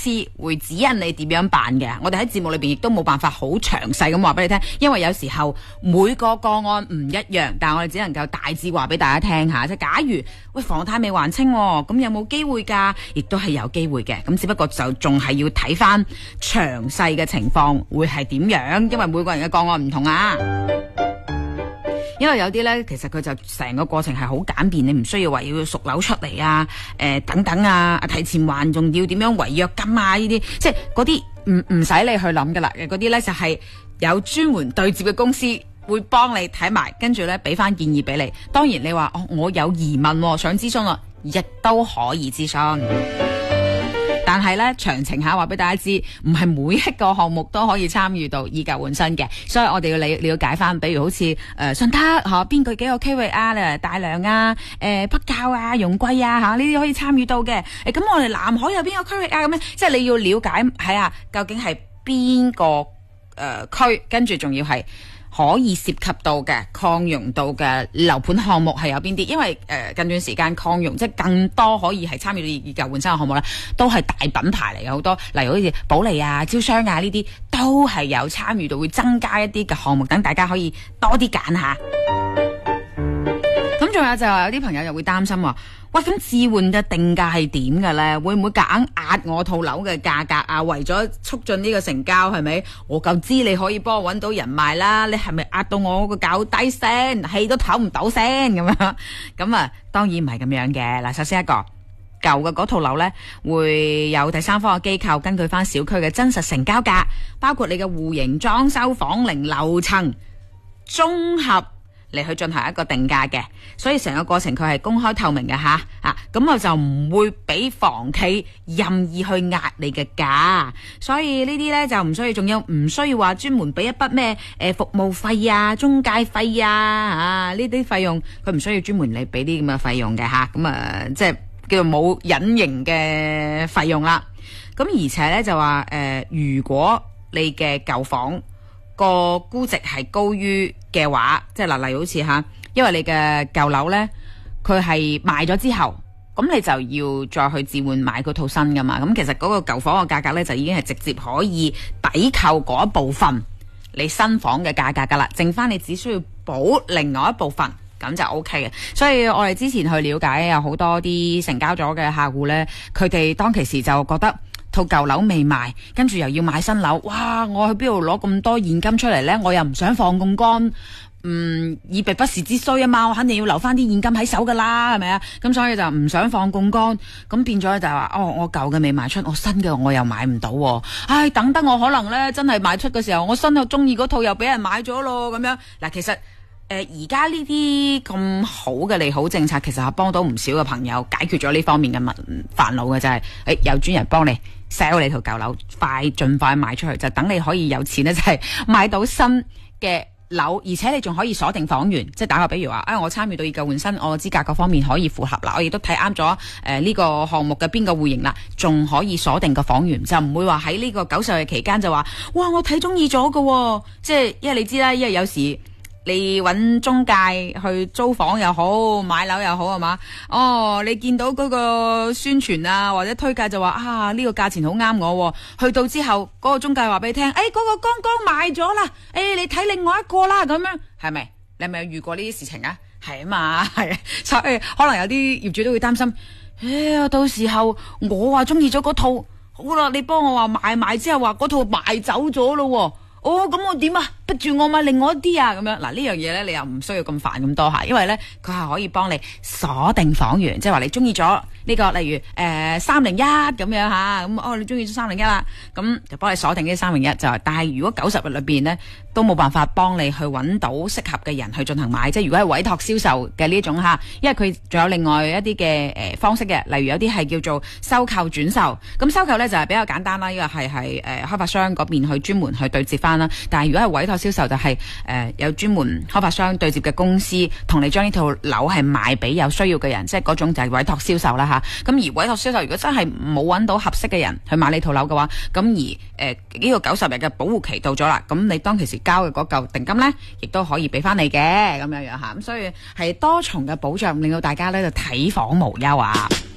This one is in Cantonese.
司會指引你點樣辦嘅。我哋喺節目裏邊亦都冇辦法好詳細咁話俾你聽，因為有時候每個個案唔一樣，但係我哋只能夠大致話俾大家聽下。即係假如喂房貸未還清，咁有冇機會㗎？亦都係有機會嘅，咁只不過就仲係要睇翻詳細嘅情況會係點樣，因為每個人嘅個案唔同啊。因為有啲呢，其實佢就成個過程係好簡便，你唔需要話要贖樓出嚟啊，等等啊，提前還仲要點樣違約金啊，呢啲即係嗰啲唔使你去諗噶啦，嗰啲呢，就係有專門對接嘅公司會幫你睇埋，跟住呢俾翻建議俾你。當然你話我有疑問想諮詢亦都可以諮詢。但係咧，詳情下話俾大家知，唔係每一個項目都可以參與到以舊換新嘅，所以我哋要了解翻，比如好似順德邊幾個區域啊，大良啊、北滘啊、容桂啊呢啲可以參與到嘅。咁我哋南海有邊個區域啊？咁樣即係你要了解係啊，究竟係邊個區，跟住仲要係可以涉及到嘅擴容到嘅樓盤項目係有邊啲？因為近段時間擴容即係更多可以係參與到以舊換新嘅項目咧，都係大品牌嚟嘅好多，例如好似保利啊、招商啊呢啲都係有參與到，會增加一啲嘅項目，等大家可以多啲揀下。咁仲有就係有啲朋友又會擔心話，喂，咁置換嘅定價係點嘅咧？會唔會夾硬壓我套樓嘅價格啊？為咗促進呢個成交，係咪？我夠知你可以幫我揾到人賣啦，你係咪壓到我個價低聲，氣都唞唔到聲咁樣？咁啊，當然唔係咁樣嘅。嗱，首先一個舊嘅嗰套樓咧，會有第三方嘅機構根據翻小區嘅真實成交價，包括你嘅戶型、裝修、房齡、樓層綜合嚟去進行一個定價嘅，所以成個過程佢係公開透明嘅吓，咁我就唔會俾房企任意去壓你嘅價，所以呢啲呢就唔需要，仲有唔需要話專門俾一筆咩服務費啊、中介費啊呢啲費用，佢唔需要專門嚟俾啲咁嘅費用嘅吓，咁即係叫做冇隱形嘅費用啦。咁而且呢就話如果你嘅舊房個估值係高於嘅話，即係嗱，例如好似因為你嘅舊樓呢，佢係賣咗之後，咁你就要再去置換買嗰套新噶嘛。咁其實嗰個舊房嘅價格呢，就已經係直接可以抵扣嗰一部分你新房嘅價格噶啦，剩翻你只需要補另外一部分，咁就 OK 嘅。所以我哋之前去了解有好多啲成交咗嘅客戶呢，佢哋當其時就覺得套舊樓未賣，跟住又要買新樓，哇！我去邊度攞咁多現金出嚟呢？我又唔想放槓桿，以備不時之需啊嘛，我肯定要留翻啲現金喺手噶啦，係咪啊？咁所以就唔想放槓桿，咁變咗就話我舊嘅未賣出，我新嘅我又買唔到，唉，等得我可能呢真係賣出嘅時候，我新又中意嗰套又俾人買咗咯，咁樣嗱，其實而家呢啲咁好嘅利好政策，其實係幫到唔少嘅朋友解決咗呢方面嘅煩惱嘅，就係有專人幫你 sell 你套舊樓，盡快賣出去，就等你可以有錢呢，就係買到新嘅樓，而且你仲可以鎖定房源，即係打個比如話，我參與到以舊換新，我資格各方面可以符合啦，我亦都睇啱咗呢個項目嘅邊個戶型啦，仲可以鎖定個房源，就唔會話喺呢個90日期間就話，哇，我睇中意咗喎，即係因為你知啦，因為有時你揾中介去租房又好，買樓又好，係嘛？你見到嗰個宣傳啊或者推介就話呢個價錢好啱我，去到之後嗰個中介話俾你聽，嗰個剛剛賣咗啦，你睇另外一個啦，咁樣係咪？你係咪有遇過呢啲事情啊？係啊嘛，係，所以可能有啲業主都會擔心，到時候我話中意咗嗰套，好啦，你幫我話賣之後話嗰套賣走咗咯，咁我點啊？逼住我買另外一啲啊，咁樣嗱，呢樣嘢呢，你又唔需要咁煩咁多下，因為呢，佢係可以幫你鎖定房源，即係話你中意咗呢個，例如301咁樣吓，咁你中意咗301啦，咁就幫你鎖定呢301就係，但係如果90日裏邊呢，都冇辦法幫你去揾到適合嘅人去進行買，即係如果係委託銷售嘅呢種吓，因為佢仲有另外一啲嘅方式嘅，例如有啲係叫做收購轉售，咁收購呢，就係比較簡單啦，呢個係開發商嗰邊去專門去對接翻啦，但係如果係委託銷售就係有專門開發商對接嘅公司同你將呢套樓係賣俾有需要嘅人，即係嗰種就係委託銷售啦吓。咁而委託銷售如果真係冇揾到合適嘅人去買呢套樓嘅話，咁而呢個90日嘅保護期到咗啦，咁你當其時交嘅嗰嚿定金呢，亦都可以俾翻你嘅咁樣樣吓。咁所以係多重嘅保障，令到大家呢就睇房無憂啊。